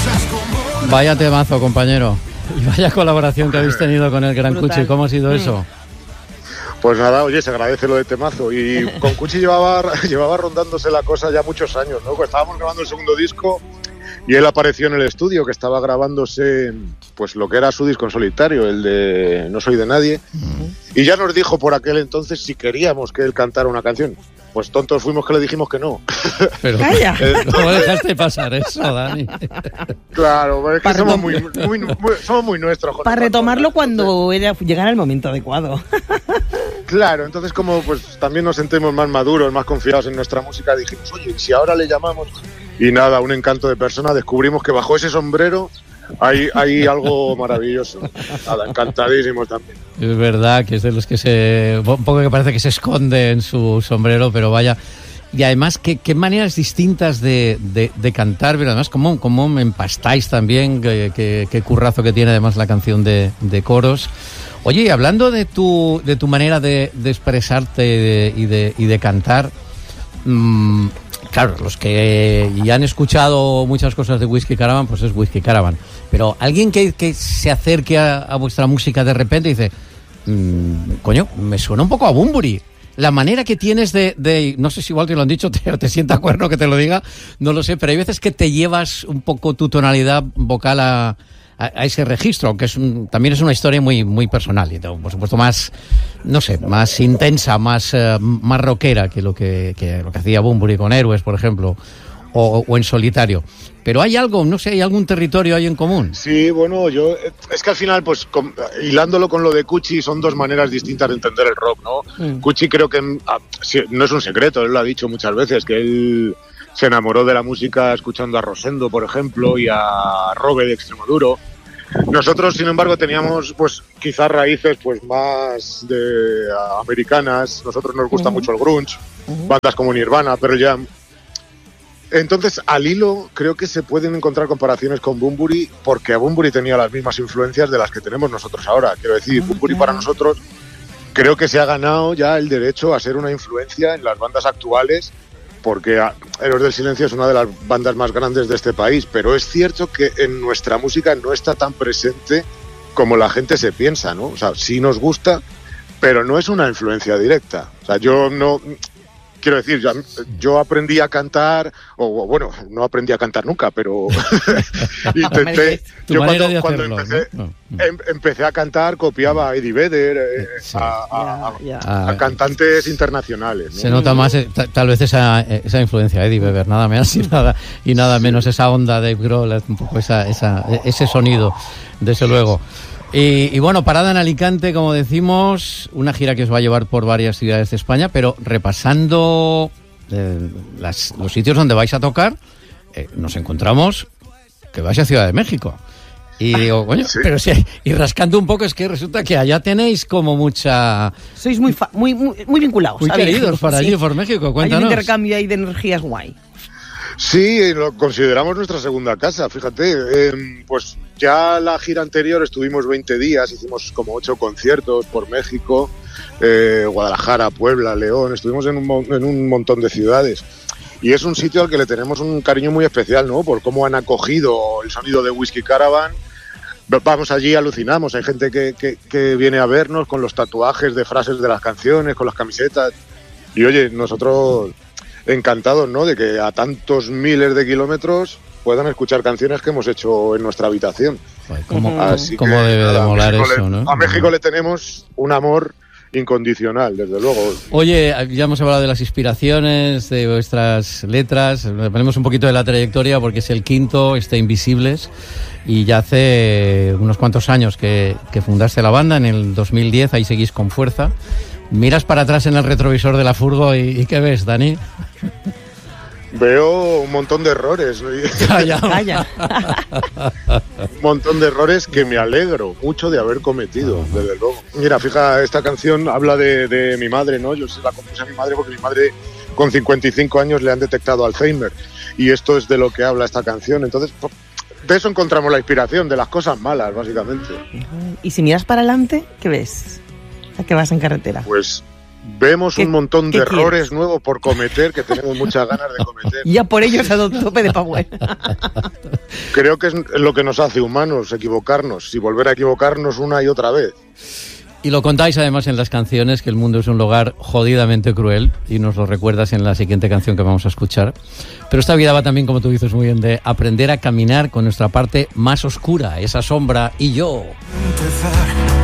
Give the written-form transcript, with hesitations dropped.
Vaya temazo, compañero. Y vaya colaboración que habéis tenido con el gran Brutal. Cuchi. ¿Cómo ha sido eso? Pues nada, oye, se agradece lo de temazo. Y con Cuchi llevaba rondándose la cosa ya muchos años, ¿no? Pues estábamos grabando el segundo disco y él apareció en el estudio, que estaba grabándose pues lo que era su disco en solitario, el de No soy de nadie. Y ya nos dijo por aquel entonces si queríamos que él cantara una canción. Pues tontos fuimos que le dijimos que no. Pero, Calla. ¿cómo dejaste pasar eso, Dani? Claro, es que somos muy nuestros. Para retomarlo cuando llegara el momento adecuado. Claro, entonces como pues también nos sentimos más maduros, más confiados en nuestra música, dijimos, oye, ¿y si ahora le llamamos? Y nada, un encanto de persona, descubrimos que bajo ese sombrero hay algo maravilloso. Nada, encantadísimos también. Es verdad que es de los que un poco que parece que se esconde en su sombrero, pero vaya. Y además, qué maneras distintas de cantar, pero además cómo empastáis también, qué currazo que tiene además la canción de coros. Oye, y hablando de tu manera de expresarte y de cantar, claro, los que ya han escuchado muchas cosas de Whiskey Caravan, pues es Whiskey Caravan. Pero alguien que se acerque a vuestra música de repente y dice, coño, me suena un poco a Bunbury. La manera que tienes de no sé si igual te lo han dicho, te sienta cuerno que te lo diga, no lo sé, pero hay veces que te llevas un poco tu tonalidad vocal a ese registro, aunque también es una historia muy, muy personal y por supuesto más, no sé, más intensa, más rockera que lo que hacía Bunbury con Héroes, por ejemplo, o en solitario. Pero hay algo, no sé, ¿hay algún territorio ahí en común? Sí, bueno, es que al final, pues hilándolo con lo de Cuchi, son dos maneras distintas de entender el rock, ¿no? Cuchi creo que no es un secreto, él lo ha dicho muchas veces, que él se enamoró de la música escuchando a Rosendo, por ejemplo, y a Robe de Extremoduro. Nosotros, sin embargo, teníamos pues quizás raíces pues más americanas. Nosotros nos gusta mucho el grunge, bandas como Nirvana, Pearl Jam. Entonces, al hilo, creo que se pueden encontrar comparaciones con Bunbury, porque Bunbury tenía las mismas influencias de las que tenemos nosotros ahora. Quiero decir, Bunbury para nosotros creo que se ha ganado ya el derecho a ser una influencia en las bandas actuales, porque Héroes del Silencio es una de las bandas más grandes de este país, pero es cierto que en nuestra música no está tan presente como la gente se piensa, ¿no? O sea, sí nos gusta, pero no es una influencia directa. O sea, yo no... Quiero decir, yo aprendí a cantar, o bueno, no aprendí a cantar nunca, pero intenté. Yo cuando empecé a cantar, copiaba a Eddie Vedder, a cantantes internacionales, ¿no? Se nota más tal vez esa influencia, Eddie Vedder, nada más y nada menos, esa onda de Dave Grohl, un poco ese sonido, desde luego. Y bueno, parada en Alicante, como decimos, una gira que os va a llevar por varias ciudades de España, pero repasando los sitios donde vais a tocar, nos encontramos que vais a Ciudad de México. Y digo, coño, sí. Pero sí, y rascando un poco es que resulta que allá tenéis como mucha... Sois muy vinculados. Muy queridos para allí, por México, cuéntanos. Hay un intercambio ahí de energías guay. Sí, lo consideramos nuestra segunda casa, fíjate. Pues ya la gira anterior estuvimos 20 días, hicimos como 8 conciertos por México, Guadalajara, Puebla, León, estuvimos en un montón de ciudades. Y es un sitio al que le tenemos un cariño muy especial, ¿no? Por cómo han acogido el sonido de Whiskey Caravan. Vamos allí, alucinamos, hay gente que viene a vernos con los tatuajes de frases de las canciones, con las camisetas. Y oye, nosotros... encantados, ¿no?, de que a tantos miles de kilómetros puedan escuchar canciones que hemos hecho en nuestra habitación. ¿Cómo debe de molar eso, no? A México le tenemos un amor incondicional, desde luego. Oye, ya hemos hablado de las inspiraciones, de vuestras letras, hablemos un poquito de la trayectoria porque es el quinto, Invisibles, y ya hace unos cuantos años que fundaste la banda, en el 2010, ahí seguís con fuerza. Miras para atrás en el retrovisor de la furgo y ¿qué ves, Dani? Veo un montón de errores. Calla. Un montón de errores que me alegro mucho de haber cometido, desde luego. Mira, fija, esta canción habla de mi madre, ¿no? Yo se la compuse a mi madre porque mi madre con 55 años le han detectado Alzheimer. Y esto es de lo que habla esta canción. Entonces, de eso encontramos la inspiración, de las cosas malas, básicamente. Y si miras para adelante, ¿qué ves? ¿A qué vas en carretera? Pues vemos un montón de qué errores nuevos por cometer que tenemos muchas ganas de cometer. Ya por ello se ha dado un tope de power. Creo que es lo que nos hace humanos, equivocarnos y volver a equivocarnos una y otra vez. Y lo contáis además en las canciones, que el mundo es un lugar jodidamente cruel, y nos lo recuerdas en la siguiente canción que vamos a escuchar. Pero esta vida va también, como tú dices muy bien, de aprender a caminar con nuestra parte más oscura, esa sombra y yo. Empezar